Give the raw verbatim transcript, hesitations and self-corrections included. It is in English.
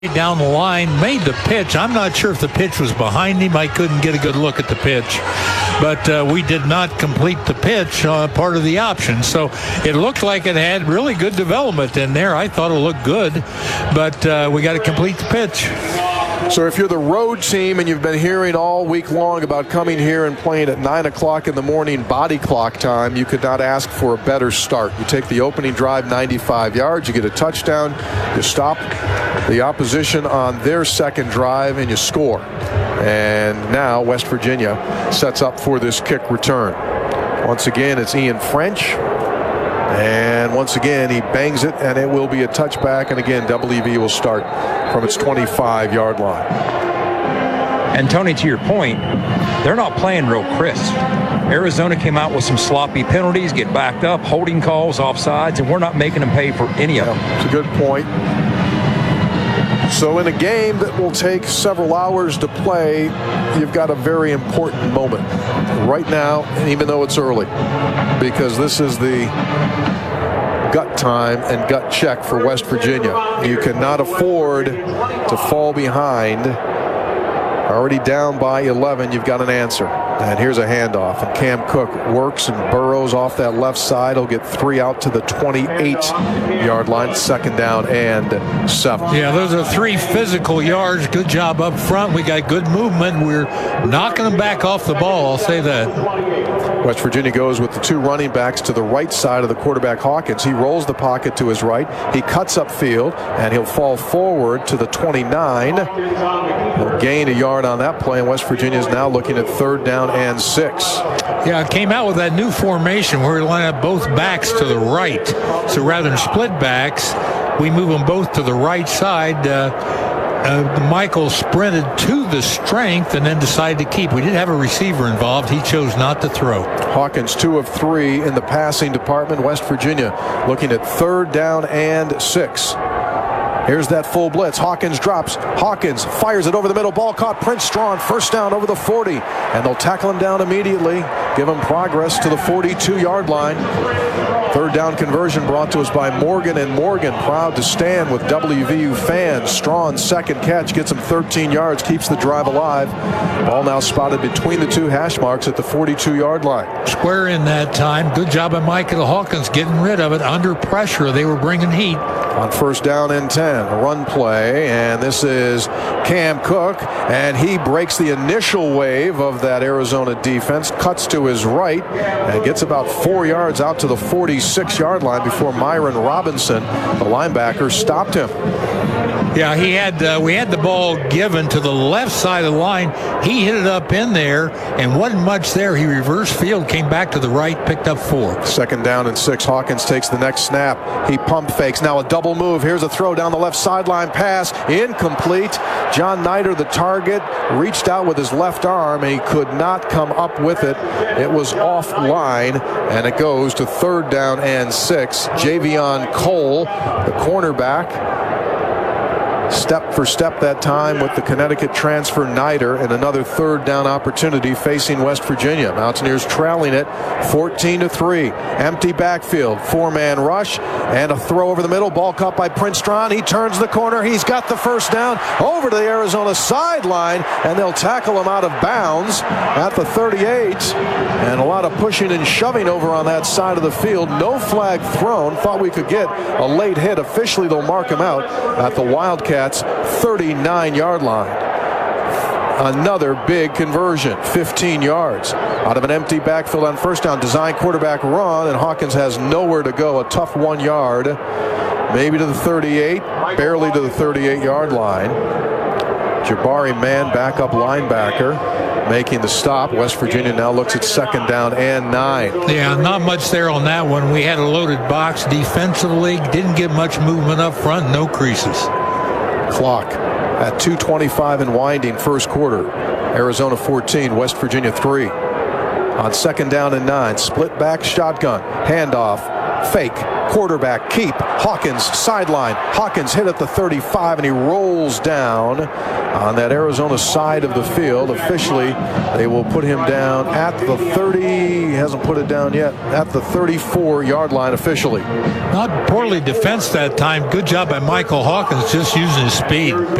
down the line, made the pitch. I'm not sure if the pitch was behind him. I couldn't get a good look at the pitch. But uh, we did not complete the pitch, uh, part of the option. So it looked like it had really good development in there. I thought it looked good, but uh, we got to complete the pitch. So if you're the road team and you've been hearing all week long about coming here and playing at nine o'clock in the morning body clock time, you could not ask for a better start. You take the opening drive ninety-five yards, you get a touchdown, you stop the opposition on their second drive, and you score. And now West Virginia sets up for this kick return. Once again, it's Ian French. And once again, he bangs it, and it will be a touchback. And again, W V will start from its twenty-five yard line. And Tony, to your point, they're not playing real crisp. Arizona came out with some sloppy penalties, get backed up, holding calls, offsides, and we're not making them pay for any of them. It's a good point. So in a game that will take several hours to play, you've got a very important moment right now, and even though it's early, because this is the gut time and gut check for West Virginia. You cannot afford to fall behind. Already down by eleven, you've got an answer. And here's a handoff, and Cam Cook works and burrows off that left side. He'll get three out to the twenty-eight yard line, second down and seven. Yeah, those are three physical yards. Good job up front. We got good movement. We're knocking them back off the ball, I'll say that. West Virginia goes with the two running backs to the right side of the quarterback, Hawkins. He rolls the pocket to his right. He cuts upfield, and he'll fall forward to the twenty-nine. He'll gain a yard on that play, and West Virginia is now looking at third down and six. Yeah, came out with that new formation where we line up both backs to the right. So rather than split backs, we move them both to the right side. Uh, uh, Michael sprinted to the strength and then decided to keep. We did have a receiver involved. He chose not to throw. Hawkins two of three in the passing department. West Virginia looking at third down and six. Here's that full blitz. Hawkins drops. Hawkins fires it over the middle. Ball caught. Prince Strong first down over the forty. And they'll tackle him down immediately. Give him progress to the forty-two yard line. Third down conversion brought to us by Morgan, and Morgan proud to stand with W V U fans. Strawn's second catch gets him thirteen yards, keeps the drive alive. Ball now spotted between the two hash marks at the forty-two yard line. Square in that time. Good job by Michael Hawkins getting rid of it under pressure. They were bringing heat. On first down and ten, a run play, and this is Cam Cook, and he breaks the initial wave of that Arizona defense, cuts to his right, and gets about four yards out to the forty-six yard line before Myron Robinson, the linebacker, stopped him. Yeah, he had. Uh, we had the ball given to the left side of the line. He hit it up in there, and wasn't much there. He reversed field, came back to the right, picked up four. Second down and six. Hawkins takes the next snap. He pump fakes. Now a double move. Here's a throw down the left sideline. Pass incomplete. John Nider, the target, reached out with his left arm, and he could not come up with it. It was offline, and it goes to third down and six. Javion Cole, the cornerback, step for step that time with the Connecticut transfer Nider, and another third down opportunity facing West Virginia. Mountaineers trailing it fourteen to three. Empty backfield, four-man rush, and a throw over the middle. Ball caught by Prince Strong. He turns the corner. He's got the first down over to the Arizona sideline, and they'll tackle him out of bounds at the thirty-eight. And a lot of pushing and shoving over on that side of the field. No flag thrown. Thought we could get a late hit. Officially, they'll mark him out at the Wildcats thirty-nine yard line. Another big conversion, fifteen yards out of an empty backfield on first down. Design quarterback run, and Hawkins has nowhere to go. A tough one yard, maybe to the thirty-eight, barely to the thirty-eight yard line. Jabari Mann, backup linebacker, making the stop. West Virginia now looks at second down and nine. Yeah, not much there on that one. We had a loaded box defensively. Didn't get much movement up front. No creases. Clock at two twenty-five and winding, first quarter. Arizona fourteen, West Virginia three. On second down and nine, split back shotgun, handoff, fake, quarterback keep. Hawkins sideline. Hawkins hit at the thirty-five, and he rolls down on that Arizona side of the field. Officially, they will put him down at the thirty. He hasn't put it down yet. At the thirty-four yard line officially. Not poorly defensed that time. Good job by Michael Hawkins, just using his speed.